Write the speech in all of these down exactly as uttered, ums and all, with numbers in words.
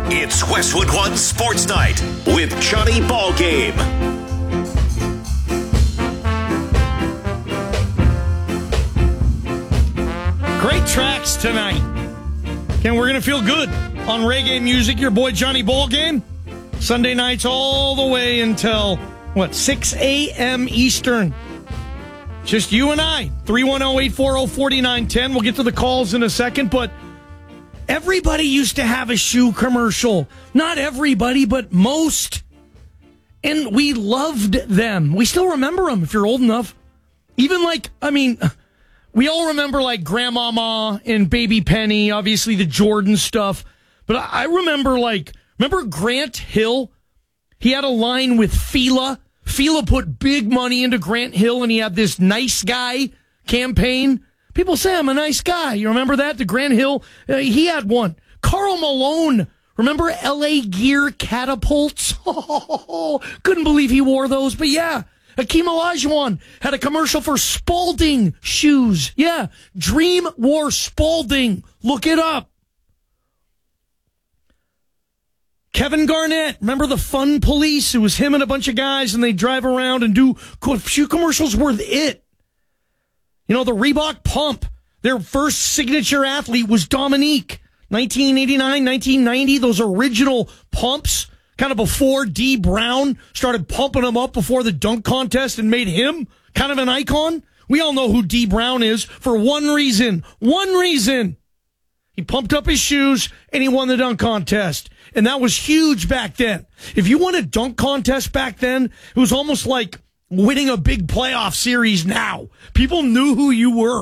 It's Westwood One Sports Night with Johnny Ballgame. Great tracks tonight. And we're going to feel good on reggae music. Your boy Johnny Ballgame. Sunday nights all the way until, what, six a.m. Eastern. Just you and I. three one zero, eight four zero, four nine one zero. We'll get to the calls in a second, but everybody used to have a shoe commercial. Not everybody, but most. And we loved them. We still remember them if you're old enough. Even like, I mean, we all remember like Grandmama and Baby Penny, obviously the Jordan stuff. But I remember like, remember Grant Hill? He had a line with Fila. Fila put big money into Grant Hill, and he had this nice guy campaign. People say I'm a nice guy. You remember that? The Grant Hill, uh, he had one. Karl Malone, remember L A Gear catapults? Oh, couldn't believe he wore those. But yeah, Hakeem Olajuwon had a commercial for Spalding shoes. Yeah, Dream wore Spalding. Look it up. Kevin Garnett, remember the Fun Police? It was him and a bunch of guys, and they drive around and do shoe commercials were it. You know, the Reebok Pump, their first signature athlete was Dominique. nineteen eighty-nine, nineteen ninety, those original pumps, kind of before D. Brown started pumping them up before the dunk contest and made him kind of an icon. We all know who D. Brown is for one reason. One reason. He pumped up his shoes, and he won the dunk contest. And that was huge back then. If you won a dunk contest back then, it was almost like winning a big playoff series now. People knew who you were.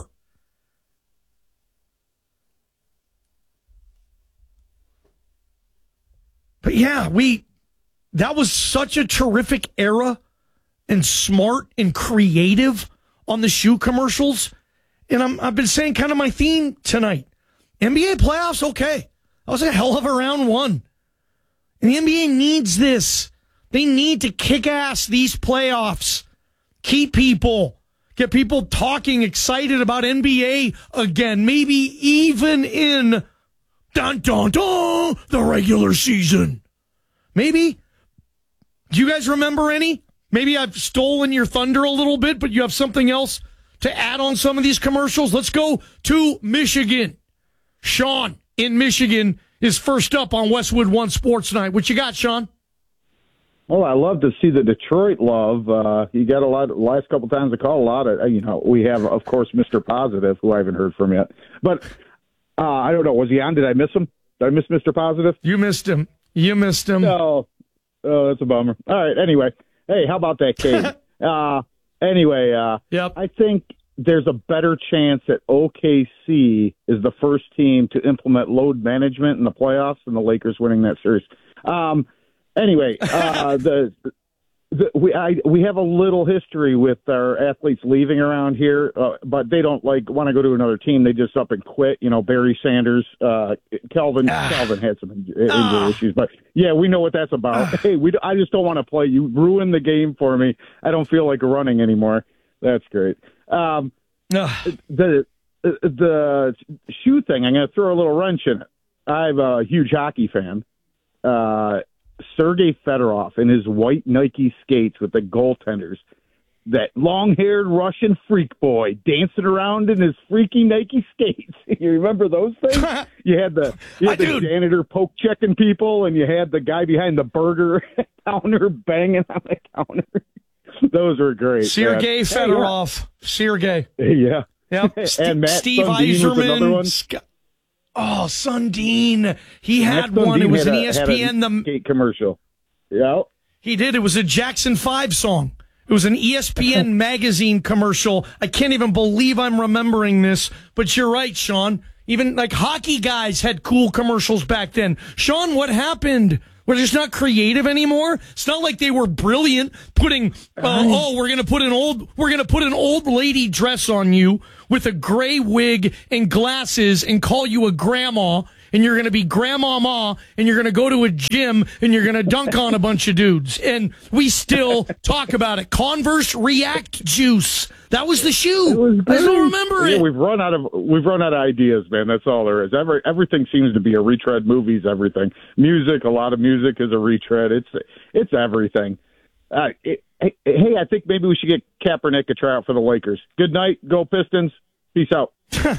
But yeah, we that was such a terrific era and smart and creative on the shoe commercials. And I'm, I've been saying kind of my theme tonight. N B A playoffs, okay. That was a hell of a round one. And the N B A needs this. They need to kick ass these playoffs. Keep people. Get people talking, excited about N B A again. Maybe even in dun dun dun the regular season. Maybe. Do you guys remember any? Maybe I've stolen your thunder a little bit, but you have something else to add on some of these commercials. Let's go to Michigan. Sean in Michigan is first up on Westwood One Sports Night. What you got, Sean? Well, I love to see the Detroit love. Uh, you got a lot, last couple times to call a lot of, you know, we have, of course, Mister Positive, who I haven't heard from yet. But uh, I don't know. Was he on? Did I miss him? Did I miss Mister Positive? You missed him. You missed him. Oh, oh that's a bummer. All right. Anyway, hey, how about that, Kate? uh, anyway, uh, yep. I think there's a better chance that O K C is the first team to implement load management in the playoffs and the Lakers winning that series. Um, anyway, uh, the, the we I, we have a little history with our athletes leaving around here, uh, but they don't like want to go to another team. They just up and quit. You know, Barry Sanders, uh, Calvin. Ah. Calvin had some injury Ah. issues, but yeah, we know what that's about. Ah. Hey, we I just don't want to play. You ruined the game for me. I don't feel like running anymore. That's great. Um, the the shoe thing, I'm going to throw a little wrench in it. I'm a huge hockey fan. Uh, Sergei Fedorov and his white Nike skates with the goaltenders. That long-haired Russian freak boy dancing around in his freaky Nike skates. You remember those things? You had the you had I the do. janitor poke checking people, and you had the guy behind the burger counter banging on the counter. Those were great. Sergei man. Fedorov. Hey, Sergei. Yeah. Yep. And St- Matt Steve Sundin was another one. Eiserman. Sc- oh, Sundin. He had Matt one. Sundin It was had an a- E S had P a N. The skate commercial. Yeah. He did. It was a Jackson five song. It was an E S P N magazine commercial. I can't even believe I'm remembering this, but you're right, Sean. Even like hockey guys had cool commercials back then. Sean, what happened? We're just not creative anymore. It's not like they were brilliant putting, uh, oh, we're going to put an old, we're going to put an old lady dress on you with a gray wig and glasses and call you a grandma and you're going to be grandmama, and you're going to go to a gym, and you're going to dunk on a bunch of dudes. And we still talk about it. Converse React Juice. That was the shoe. Was I still remember yeah, it. We've run out of we've run out of ideas, man. That's all there is. Every, everything seems to be a retread. Movies, everything. Music, a lot of music is a retread. It's it's everything. Uh, it, hey, I think maybe we should get Kaepernick a tryout for the Lakers. Good night. Go Pistons. Peace out.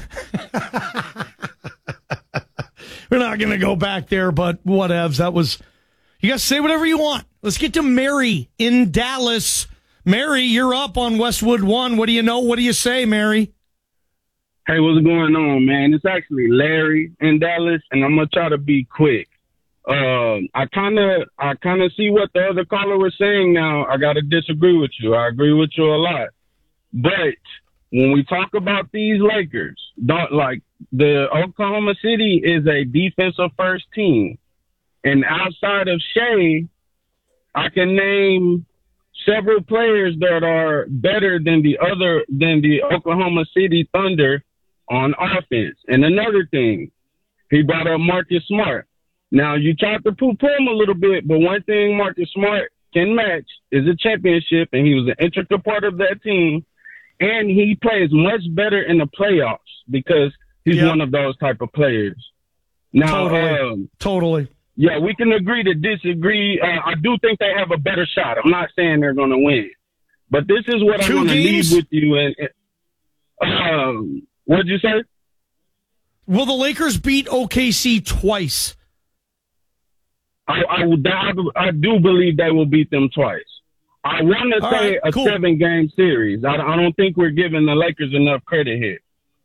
We're not going to go back there, but whatevs. That was, you guys say whatever you want. Let's get to Mary in Dallas. Mary, you're up on Westwood One. What do you know? What do you say, Mary? Hey, what's going on, man? It's actually Larry in Dallas, and I'm going to try to be quick. Um, I kind of I kind of see what the other caller was saying now. I got to disagree with you. I agree with you a lot. But when we talk about these Lakers, don't like the Oklahoma City is a defensive first team. And outside of Shea, I can name several players that are better than the other than the Oklahoma City Thunder on offense. And another thing, he brought up Marcus Smart. Now, you tried to poo-poo him a little bit, but one thing Marcus Smart can match is a championship, and he was an integral part of that team. And he plays much better in the playoffs because he's yep. one of those type of players. Now, totally. Um, totally. Yeah, we can agree to disagree. Uh, I do think they have a better shot. I'm not saying they're going to win. But this is what Two I'm going to leave games? with you. And, um, what did you say? Will the Lakers beat O K C twice? I, I, I do believe they will beat them twice. I want to All say right, a cool. seven-game series. I, I don't think we're giving the Lakers enough credit here.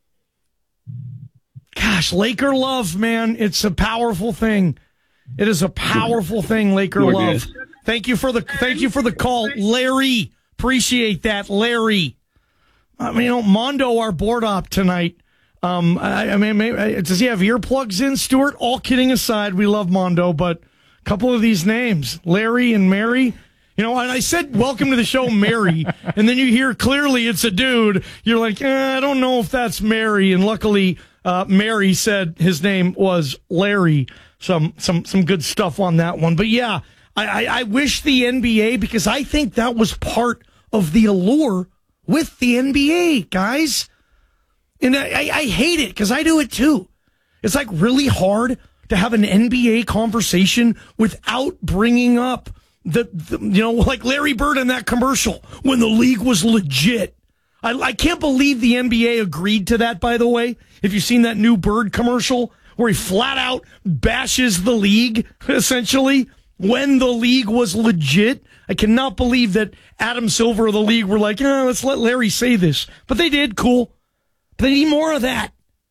Gosh, Laker love, man. It's a powerful thing. It is a powerful thing, Laker Sure love. is. Thank you for the thank you for the call, Larry. Appreciate that, Larry. I mean, you know, Mondo, our board op tonight. Um, I, I mean, maybe, does he have earplugs in, Stuart? All kidding aside, we love Mondo, but a couple of these names, Larry and Mary. You know, and I said, welcome to the show, Mary. And then you hear clearly it's a dude. You're like, eh, I don't know if that's Mary. And luckily, uh, Mary said his name was Larry. Some, some, some good stuff on that one. But yeah, I, I, I wish the N B A, because I think that was part of the allure with the N B A, guys. And I, I, I hate it because I do it too. It's like really hard to have an N B A conversation without bringing up The, the, you know, like Larry Bird in that commercial when the league was legit. I, I can't believe the N B A agreed to that, by the way. If you've seen that new Bird commercial where he flat out bashes the league, essentially, when the league was legit. I cannot believe that Adam Silver of the league were like, eh, let's let Larry say this. But they did, cool. But they need more of that.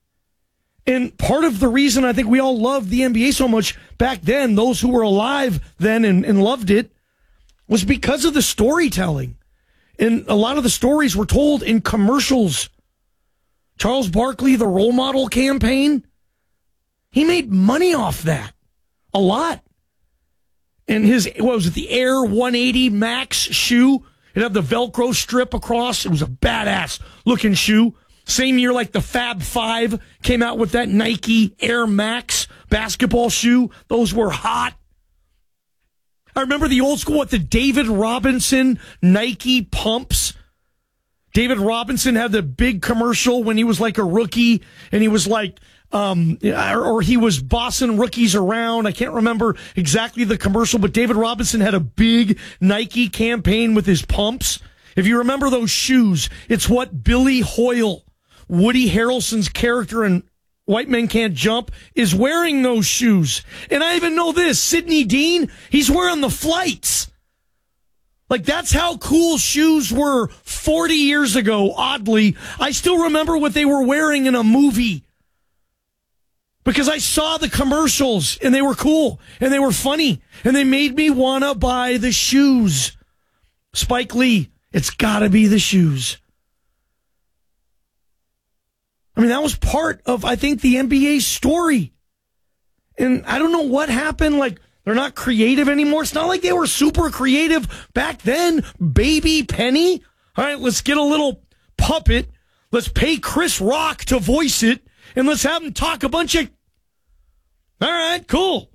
And part of the reason I think we all loved the N B A so much back then, those who were alive then and, and loved it, was because of the storytelling. And a lot of the stories were told in commercials. Charles Barkley, the role model campaign, he made money off that. A lot. And his, what was it, the Air one eighty Max shoe? It had the Velcro strip across. It was a badass looking shoe. Same year like the Fab Five came out with that Nike Air Max basketball shoe. Those were hot. I remember the old school, what, the David Robinson Nike pumps. David Robinson had the big commercial when he was like a rookie, and he was like, um, or, or he was bossing rookies around. I can't remember exactly the commercial, but David Robinson had a big Nike campaign with his pumps. If you remember those shoes, it's what Billy Hoyle, Woody Harrelson's character in White Men Can't Jump, is wearing those shoes. And I even know this, Sidney Dean, he's wearing the Flights. Like, that's how cool shoes were forty years ago, oddly. I still remember what they were wearing in a movie. Because I saw the commercials, and they were cool, and they were funny, and they made me want to buy the shoes. Spike Lee, it's got to be the shoes. I mean, that was part of, I think, the N B A's story. And I don't know what happened. Like, they're not creative anymore. It's not like they were super creative back then. Baby Penny. All right, let's get a little puppet. Let's pay Chris Rock to voice it. And let's have him talk a bunch of All right, cool.